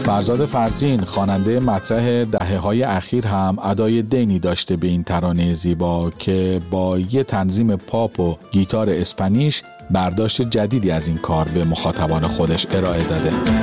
فرزاد فرزین خواننده مطرح دهه‌های اخیر هم ادای دینی داشته به این ترانه زیبا که با یه تنظیم پاپ و گیتار اسپانیش برداشت جدیدی از این کار به مخاطبان خودش ارائه داده.